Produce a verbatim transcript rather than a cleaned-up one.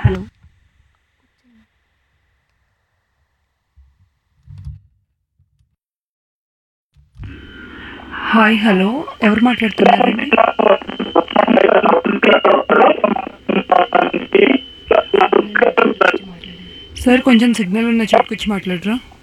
Hello hi hello ఎవరు మాట్లాడుతున్నారండి? Sir కొంచెం సిగ్నల్ ఉన్న చోటుకొచ్చి మాట్లాడరా?